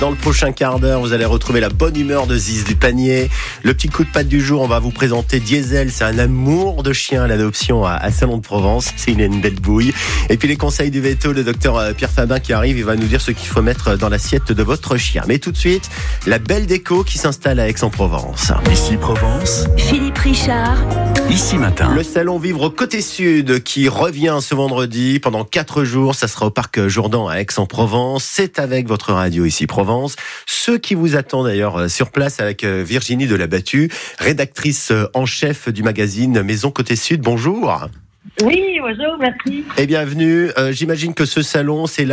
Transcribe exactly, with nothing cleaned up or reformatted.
Dans le prochain quart d'heure, vous allez retrouver la bonne humeur de Ziz du Panier. Le petit coup de patte du jour, on va vous présenter Diesel. C'est un amour de chien, l'adoption à, à Salon de Provence. C'est une, une belle bouille. Et puis les conseils du veto, le docteur Pierre Fabin qui arrive, il va nous dire ce qu'il faut mettre dans l'assiette de votre chien. Mais tout de suite, la belle déco qui s'installe à Aix-en-Provence. Ici Provence, Philippe Richard. Ici Matin. Le salon Vivre Côté Sud qui revient ce vendredi pendant quatre jours. Ça sera au parc Jourdan à Aix-en-Provence. C'est avec votre radio Ici Provence. Ceux qui vous attendent d'ailleurs sur place avec Virginie de la Battue, rédactrice en chef du magazine Maison Côté Sud. Bonjour. Oui, bonjour, merci. Et bienvenue. Euh, j'imagine que ce salon, c'est